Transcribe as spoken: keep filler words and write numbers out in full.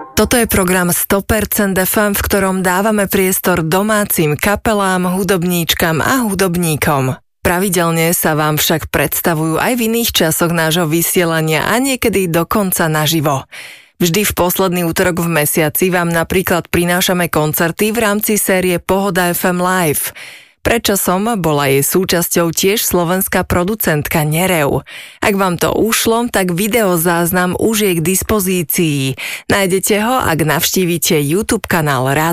Toto je program sto percent ef em, v ktorom dávame priestor domácim kapelám, hudobníčkam a hudobníkom. Pravidelne sa vám však predstavujú aj v iných časoch nášho vysielania a niekedy dokonca naživo. Vždy v posledný útorok v mesiaci vám napríklad prinášame koncerty v rámci série Pohoda ef em Live. Predčasom bola jej súčasťou tiež slovenská producentka Nerev. Ak vám to ušlo, tak videozáznam už je k dispozícii. Nájdete ho, ak navštívite YouTube kanál Rádia